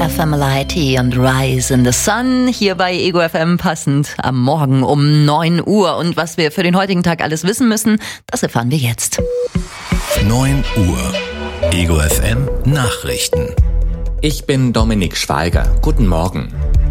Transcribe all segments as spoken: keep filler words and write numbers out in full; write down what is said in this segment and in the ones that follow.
Family und Rise in the Sun hier bei Ego F M, passend am Morgen um neun Uhr. Und was wir für den heutigen Tag alles wissen müssen, das erfahren wir jetzt. neun Uhr. Ego F M Nachrichten. Ich bin Dominik Schweiger. Guten Morgen.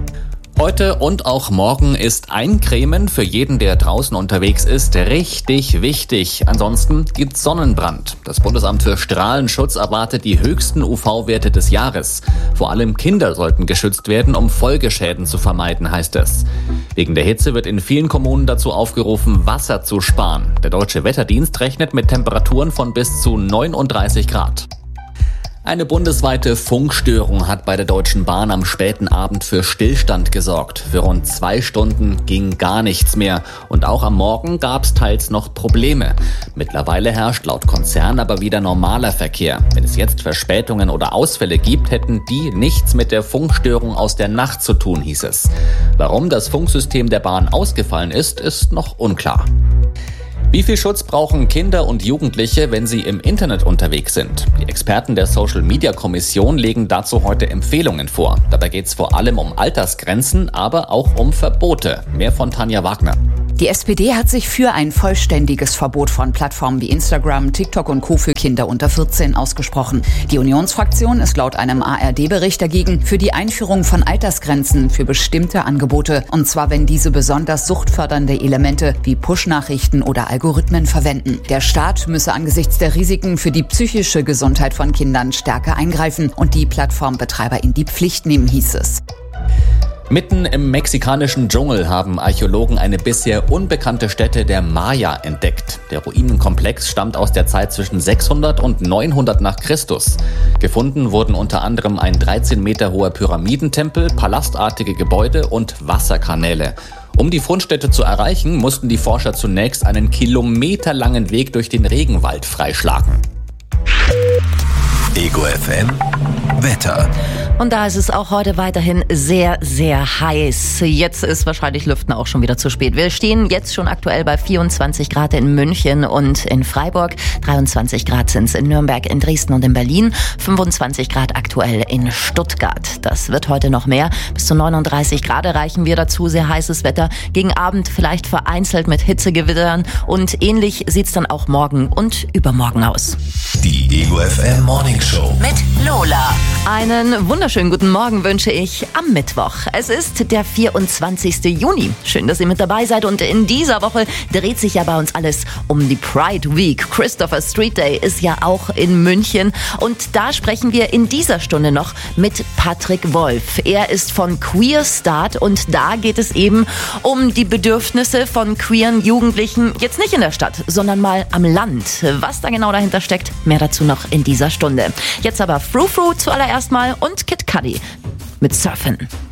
Heute und auch morgen ist Eincremen für jeden, der draußen unterwegs ist, richtig wichtig. Ansonsten gibt's Sonnenbrand. Das Bundesamt für Strahlenschutz erwartet die höchsten U V-Werte des Jahres. Vor allem Kinder sollten geschützt werden, um Folgeschäden zu vermeiden, heißt es. Wegen der Hitze wird in vielen Kommunen dazu aufgerufen, Wasser zu sparen. Der Deutsche Wetterdienst rechnet mit Temperaturen von bis zu neununddreißig Grad. Eine bundesweite Funkstörung hat bei der Deutschen Bahn am späten Abend für Stillstand gesorgt. Für rund zwei Stunden ging gar nichts mehr. Und auch am Morgen gab es teils noch Probleme. Mittlerweile herrscht laut Konzern aber wieder normaler Verkehr. Wenn es jetzt Verspätungen oder Ausfälle gibt, hätten die nichts mit der Funkstörung aus der Nacht zu tun, hieß es. Warum das Funksystem der Bahn ausgefallen ist, ist noch unklar. Wie viel Schutz brauchen Kinder und Jugendliche, wenn sie im Internet unterwegs sind? Die Experten der Social-Media-Kommission legen dazu heute Empfehlungen vor. Dabei geht es vor allem um Altersgrenzen, aber auch um Verbote. Mehr von Tanja Wagner. Die S P D hat sich für ein vollständiges Verbot von Plattformen wie Instagram, TikTok und Co. für Kinder unter vierzehn ausgesprochen. Die Unionsfraktion ist laut einem A R D-Bericht dagegen für die Einführung von Altersgrenzen für bestimmte Angebote. Und zwar, wenn diese besonders suchtfördernde Elemente wie Push-Nachrichten oder Algorithmen verwenden. Der Staat müsse angesichts der Risiken für die psychische Gesundheit von Kindern stärker eingreifen und die Plattformbetreiber in die Pflicht nehmen, hieß es. Mitten im mexikanischen Dschungel haben Archäologen eine bisher unbekannte Stätte der Maya entdeckt. Der Ruinenkomplex stammt aus der Zeit zwischen sechshundert und neunhundert nach Christus. Gefunden wurden unter anderem ein dreizehn Meter hoher Pyramidentempel, palastartige Gebäude und Wasserkanäle. Um die Fundstätte zu erreichen, mussten die Forscher zunächst einen kilometerlangen Weg durch den Regenwald freischlagen. Ego F M Wetter. Und da ist es auch heute weiterhin sehr, sehr heiß. Jetzt ist wahrscheinlich Lüften auch schon wieder zu spät. Wir stehen jetzt schon aktuell bei vierundzwanzig Grad in München und in Freiburg. dreiundzwanzig Grad sind es in Nürnberg, in Dresden und in Berlin. fünfundzwanzig Grad aktuell in Stuttgart. Das wird heute noch mehr. Bis zu neununddreißig Grad erreichen wir dazu. Sehr heißes Wetter. Gegen Abend vielleicht vereinzelt mit Hitzegewittern. Und ähnlich sieht es dann auch morgen und übermorgen aus. Die Ego F M Morning Show mit Lola. Einen wunderschönen guten Morgen wünsche ich am Mittwoch. Es ist der vierundzwanzigste Juni. Schön, dass ihr mit dabei seid. Und in dieser Woche dreht sich ja bei uns alles um die Pride Week. Christopher Street Day ist ja auch in München. Und da sprechen wir in dieser Stunde noch mit Patrick Wolf. Er ist von Queer Start und da geht es eben um die Bedürfnisse von queeren Jugendlichen. Jetzt nicht in der Stadt, sondern mal am Land. Was da genau dahinter steckt, mehr dazu noch in dieser Stunde. Jetzt aber Frou Frou zuallererst mal und Kid Cudi mit Surfen.